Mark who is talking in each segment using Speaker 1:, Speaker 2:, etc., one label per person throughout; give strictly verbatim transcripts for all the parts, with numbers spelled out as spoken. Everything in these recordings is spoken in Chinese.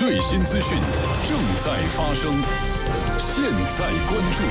Speaker 1: 最新资讯正在发生，现在关注。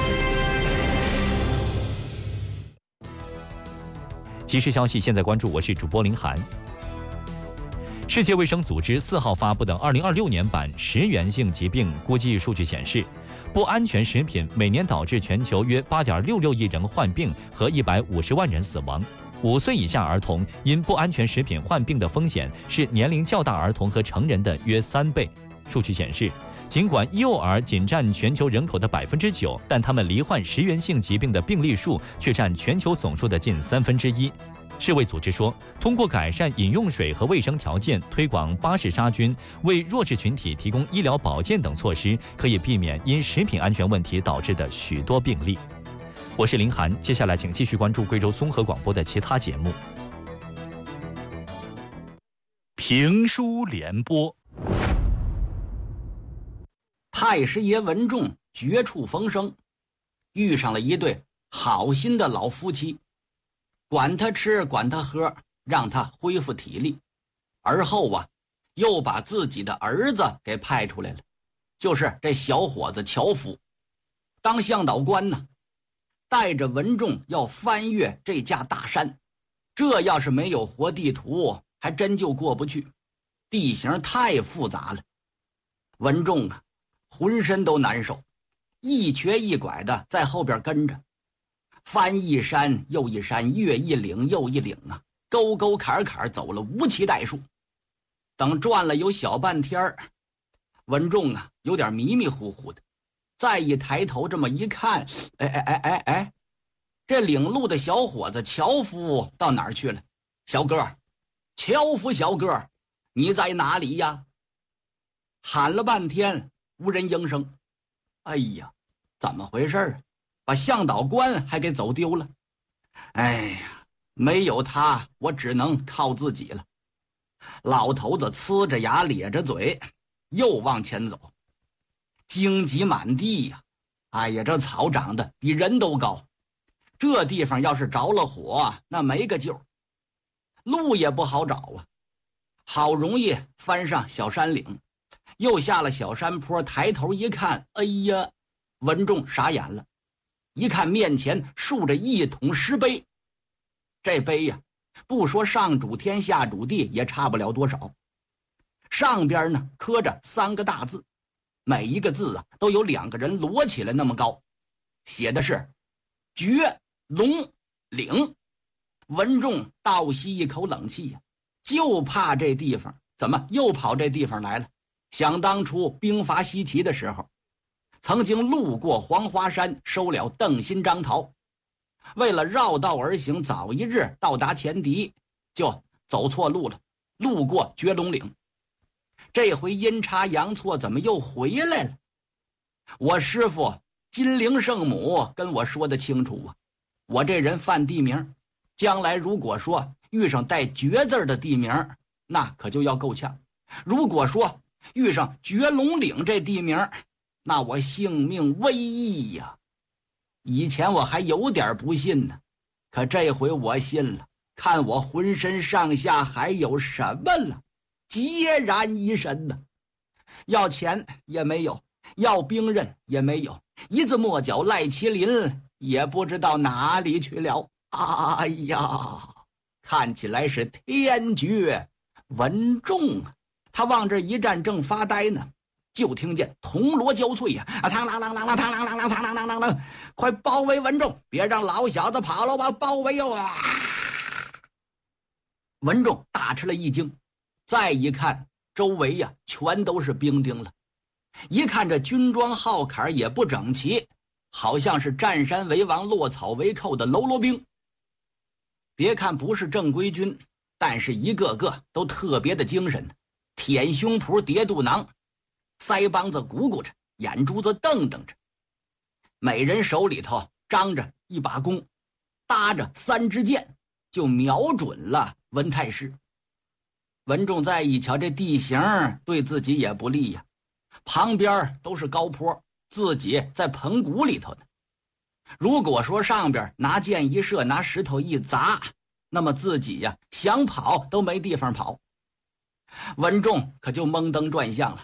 Speaker 2: 即时消息，现在关注，我是主播林涵。世界卫生组织四号发布的二零二六年版食源性疾病估计数据显示，不安全食品每年导致全球约八点六六亿人患病和一百五十万人死亡。五岁以下儿童因不安全食品患病的风险是年龄较大儿童和成人的约三倍。数据显示，尽管幼儿仅占全球人口的百分之九，但他们罹患食源性疾病的病例数却占全球总数的近三分之一。世卫组织说，通过改善饮用水和卫生条件，推广巴氏杀菌，为弱势群体提供医疗保健等措施，可以避免因食品安全问题导致的许多病例。我是林涵，接下来请继续关注贵州综合广播的其他节目。
Speaker 3: 评书联播。
Speaker 4: 太师爷文仲绝处逢生，遇上了一对好心的老夫妻，管他吃管他喝，让他恢复体力。而后啊，又把自己的儿子给派出来了，就是这小伙子樵夫，当向导官呢，带着文仲要翻越这架大山。这要是没有活地图，还真就过不去，地形太复杂了。文仲啊，浑身都难受，一瘸一拐的在后边跟着，翻一山又一山，越一岭又一岭啊，沟沟坎坎走了无期待数。等转了有小半天儿，文仲啊有点迷迷糊糊的，再一抬头这么一看，哎哎哎哎哎，这领路的小伙子樵夫到哪儿去了？小哥，樵夫小哥，你在哪里呀？喊了半天无人应声。哎呀，怎么回事啊？把向导官还给走丢了。哎呀，没有他，我只能靠自己了。老头子呲着牙咧着嘴，又往前走。荆棘满地呀！哎呀，这草长得比人都高，这地方要是着了火，那没个救。路也不好找啊。好容易翻上小山岭，又下了小山坡，抬头一看，哎呀，文仲傻眼了。一看面前竖着一桶石碑，这碑呀，不说上主天下主地，也差不了多少。上边呢刻着三个大字，每一个字啊都有两个人摞起来那么高，写的是绝龙岭。文仲倒吸一口冷气呀，就怕这地方怎么又跑这地方来了。想当初兵伐西岐的时候，曾经路过黄花山，收了邓辛张桃，为了绕道而行，早一日到达前敌，就走错路了，路过绝龙岭。这回阴差阳错，怎么又回来了？我师父金陵圣母跟我说的清楚啊，我这人犯地名，将来如果说遇上带绝字的地名，那可就要够呛。如果说遇上绝龙岭这地名，那我性命危矣呀！以前我还有点不信呢，可这回我信了，看我浑身上下还有什么了，孑然一身呢。要钱也没有，要兵刃也没有，一字末脚赖麒麟也不知道哪里去了。哎呀，看起来是天绝文仲啊！他往这一站，正发呆呢，就听见铜锣交脆呀，啊，苍啷啷啷啷，苍啷啷啷，苍啷啷啷啷，快包围文仲，别让老小子跑了吧！包围哟！啊！文仲大吃了一惊，再一看周围呀，全都是兵丁了。一看这军装号坎也不整齐，好像是占山为王、落草为寇的喽啰兵。别看不是正规军，但是一个个都特别的精神，舔胸脯、叠肚囊，腮帮子鼓鼓着，眼珠子瞪瞪着，每人手里头张着一把弓，搭着三支箭，就瞄准了文太师。文仲再一瞧，这地形对自己也不利呀，旁边都是高坡，自己在棚谷里头呢。如果说上边拿箭一射，拿石头一砸，那么自己呀想跑都没地方跑。文仲可就蒙登转向了，